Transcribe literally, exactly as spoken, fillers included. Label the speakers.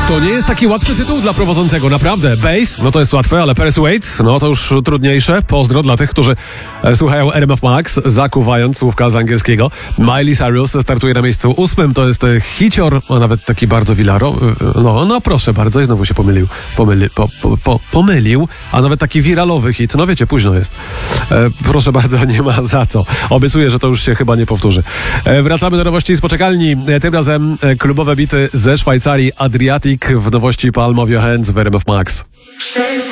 Speaker 1: To nie jest taki łatwy tytuł dla prowadzącego, naprawdę. Bass, no to jest łatwe, ale Persuade, no to już trudniejsze. Pozdro dla tych, którzy e, słuchają R M F Max, zakuwając słówka z angielskiego. Miley Cyrus startuje na miejscu ósmym, to jest e, hicior, a nawet taki bardzo wilaro. E, no, no proszę bardzo, i znowu się pomylił, pomyli, po, po, po, pomylił, a nawet taki wiralowy hit, no wiecie, późno jest. E, proszę bardzo, nie ma za co. Obiecuję, że to już się chyba nie powtórzy. E, wracamy do nowości z poczekalni. E, tym razem e, klubowe bity ze Szwajcarii, Adriatic w nowości Palm of Your Hands w R M F Max.